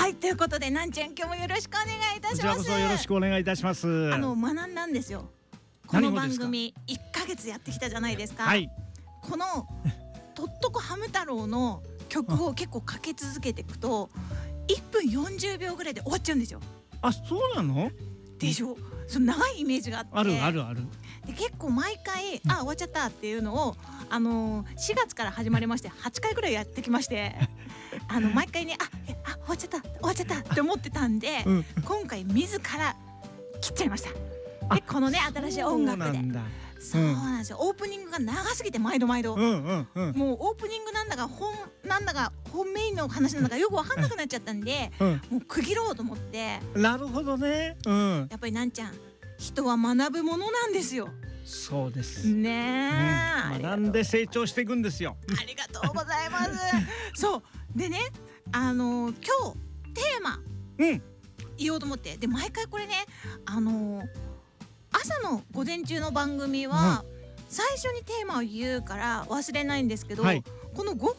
はいということでなんちゃん今日もよろしくお願いいたします。 こちらこそよろしくお願いいたします。 学んだんですよ。この番組1ヶ月やってきたじゃないですか。 はい。 このとっとこハム太郎の曲を結構かけ続けていくと1分40秒ぐらいで終わっちゃうんですよ。 あ、そうなの？ でしょ。その長いイメージがあって。 あるあるある。 で結構毎回終わっちゃったっていうのを4月から始まりまして8回ぐらいやってきまして毎回ね終わっちゃったって思ってたんで、今回自ら切っちゃいました。でこのね新しい音楽でそうなんですよ。オープニングが長すぎて毎度もうオープニングなんだか本メインの話なんだかよく分かんなくなっちゃったんで、もう区切ろうと思って。 なるほどね。 やっぱりなんちゃん人は学ぶものなんですよ。 そうですね。 学んで成長していくんですよ。 ありがとうございます。そうでね今日テーマ言おうと思って、で毎回これね朝の午前中の番組は最初にテーマを言うから忘れないんですけど、この午後